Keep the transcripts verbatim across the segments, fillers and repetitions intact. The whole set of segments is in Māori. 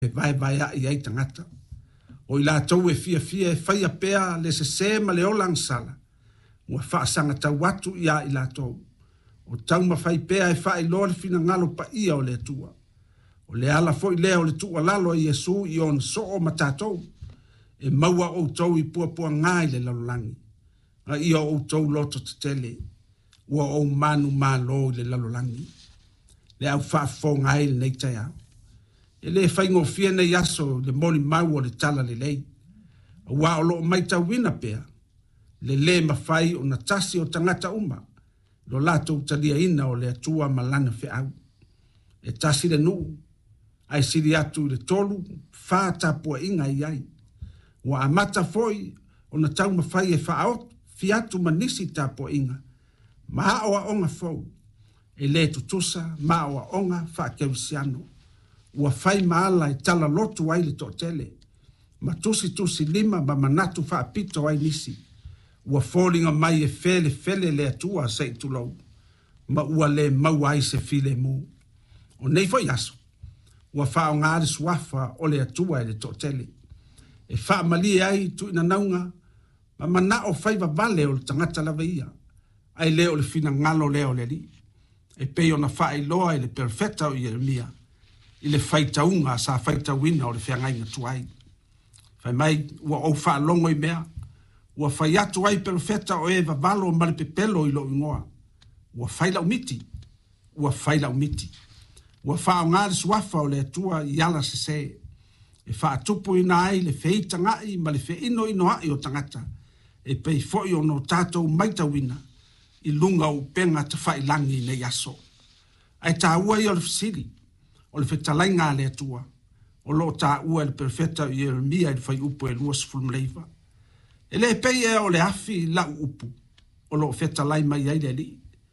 vai vai a i ai tangata. O i la tau e fia fia e fai a pea le se se ma le olang sala. Ua faa sanga tau watu i a i la tau. O tau ma fai pea e fai loa le fina ngalo pa ia o le tua. O le ala fo i lea o le tua lalo i Yesu i on so o matatou. E maua o tau i pua pua ngai le lalolangi. A ia o tau loto te tele. Ua o manu malo le lalolangi. Le au faa fo ngai le nei tai au. E le fai ngō fia nei aso le moli mau o le tala le lei. Ua o lo mai tau wina pea. Le le mawhai o na tasi o tangata uma. Lo lato utalia ina o le atua malana fe au. E tasi le nuu. Ai siri atu le tolu, wha tapua inga i ai. Ua amata foi o na tau mawhai e whaot, fiatu manisi tapua inga. Maa oa onga fau. E le tutusa, maa oa onga wha kewisiano. Ua fai maala e tala lotu ai le totele. Ma tusi tusi lima ma manatu wha apito ai nisi. Ua fōringa mai e fele fele le atua sei tulau. Ma ua le mau ai se file mu. O nei foi aso. Ua wha o ngāre suafa o le atua e le totele. E wha mali ai tu ina naunga. Ma mana o fai vale o le tangata lava ia. Ai leo le fina ngalo leo le li. E peo na wha i loa e le perfecta o Jeremia. I le fai taunga sa fai tauina o le whiangai ngatuai. Fai mai ua o wha longo i mea. Ua fai atu ai perfecta o e vavalo o male pepelo i lo ingoa. Ua fai lau miti. Ua fai lau miti. Ua wha o ngāre suafa o le atua i ala se se. E wha atupu ina ai le feita ngai ma le fe ino ino ai o tangata. E pei foi o no tātou maitawina. I lunga o penga te whai langi nei aso. Ai tā ua i o le fisiri. O le fetalai ngā le atua. O lo tā ua le perfecta i Jeremia i le whai upu e luas fulmleiva. E le pei e o le afi lau upu. O lo fetalai mai ai le li.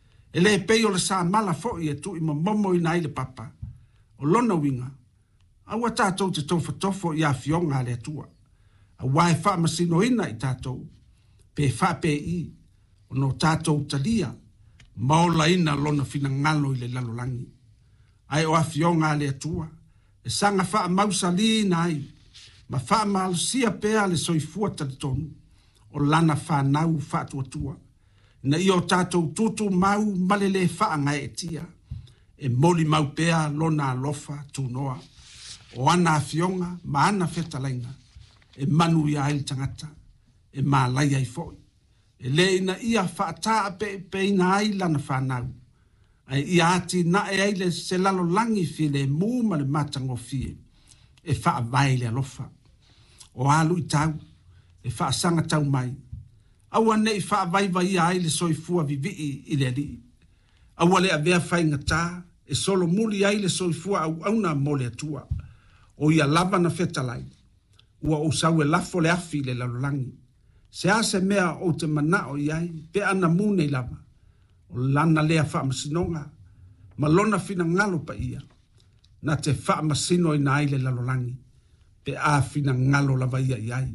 E le pei o le sa mala foi e tu i mamomo i nai le papa. O lona winga. Aua tātou te tau fatofo i a fionga le atua. A wae wha masino ina i tātou. Pe wha pe i. O no tātou talia. Maola ina lona fina ngalo i le lalolangi. Ai o a fionga le atua. E sanga wha mausa li nai. Ma wha maalusia pea le soifua talitonu. O lana wha nau wha tuatua. Na i o tātou tutu mau malele wha ngai e tia. E moli mau pea lona alofa tu noa. O ana a fionga ma ana fetalainga. E manu ia ai tangata. E ma lai ai foi. E le ina ia wha taa pe pe ina ai lana wha nau. Ai ia ati na e ai le se lalo langi fi le mu ma le matango fie. E wha vai le alofa. O alu i tau. E wha sanga tau mai. Aua nei wha vai vai ai le soifua vivi i le li. Aua le avea whai ngata. E solo muli ai le soifua au auna mo le atua. O ia lava na fetalai. Ua o sau e lafo le afi le lalolangi. Se ase mea o te mana o iai. Pe ana mune i lava. O lana lea wha masinonga. Ma lona fina ngalo pa ia. Na te wha masino i nai le lalolangi. Pe a fina ngalo lava ia iai.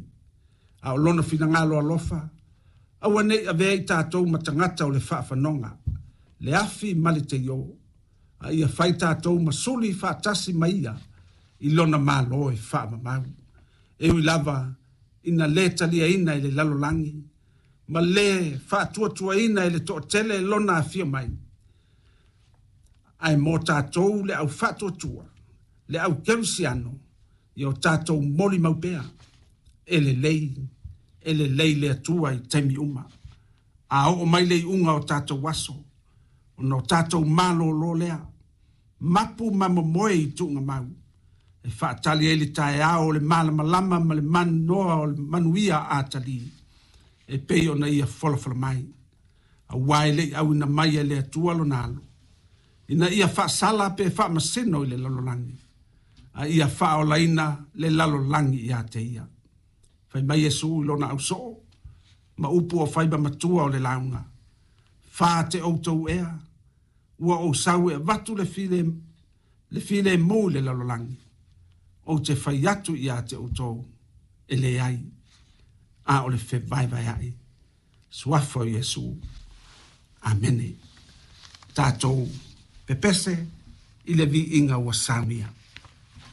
A o lona fina ngalo alofa. Aua nei avea i tātou matangata o le wha whanonga. Le afi mali te yo. A ia whai tātou masuli wha tasi maia. I lona malo e wha mamau. E ui lava ina le talia ina i le lalolangi. Ma le wha tua tua ina i le to tele lona a fia mai. Ai mo tātou le au wha tua tua. Le au kerisiano. I o tātou moli maupea. E le lei. E le lei le atua i taimi uma. A o mai lei unga o tātou waso. O no tātou malo lo lea. Mapu mamamoe i tunga mau. E whaatali e le tae ao le malama lama ma le manu noa o le manuia a tali. E peo na ia wholawhala mai. A waile au ina mai e le atua lo nalo. Ina ia whaasala pe whaamaseno i le lalolangi. A ia whaolaina le lalolangi i a te ia. Whai mai e su i lona au so. Ma upu o whaiba matua o le launga. Wha te outou ea. Ua o sau e vatu le file, le file mo le lalolangi. O te whai atu i a te outou. E le ai. A o le whe vai vai ai. Suafo i Yesu. Amene. Tātou pepese i le vi inga wa samia.